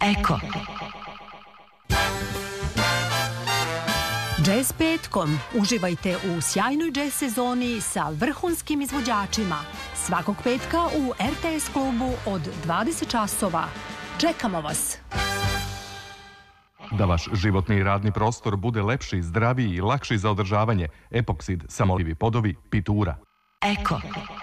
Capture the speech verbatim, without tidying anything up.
Eko. Jazz petkom. Uživajte u sjajnoj jazz sezoni sa vrhunskim izvođačima. Svakog petka u R T S klubu od dvadeset časova. Čekamo vas! Da vaš životni i radni prostor bude lepši, zdraviji i lakši za održavanje, Epoksid, samoljivi podovi, Pitura. Eko.